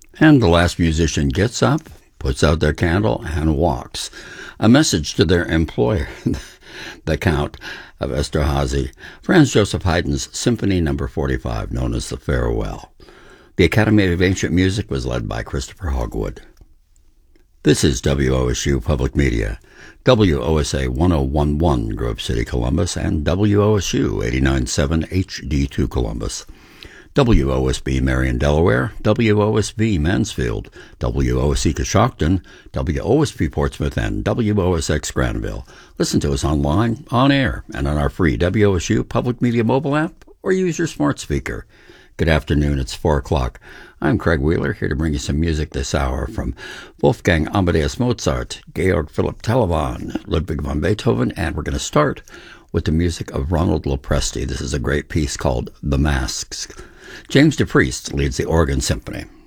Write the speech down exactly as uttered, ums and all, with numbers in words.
And the last musician gets up, puts out their candle, and walks. A message to their employer, the Count of Esterhazy, Franz Joseph Haydn's Symphony Number forty-five, known as the Farewell. The Academy of Ancient Music was led by Christopher Hogwood. This is W O S U Public Media, W O S A one oh one point one Grove City, Columbus, and W O S U eighty-nine point seven H D two Columbus. W O S B Marion, Delaware, W O S V Mansfield, W O S E Coshocton, W O S V Portsmouth, and W O S X Granville. Listen to us online, on air, and on our free W O S U Public Media mobile app, or use your smart speaker. Good afternoon, it's four o'clock. I'm Craig Wheeler, here to bring you some music this hour from Wolfgang Amadeus Mozart, Georg Philipp Telemann, Ludwig van Beethoven, and we're going to start with the music of Ronald Lopresti. This is a great piece called The Masks. James DePriest leads the organ symphony.